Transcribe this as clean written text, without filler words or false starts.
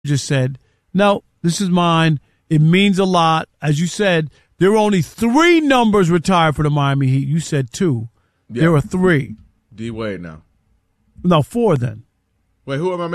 just said, no, this is mine. It means a lot. As you said, there were only 3 numbers retired for the Miami Heat. You said 2. Yeah. There were 3. D-Wade now. No, 4 then. Wait, who am I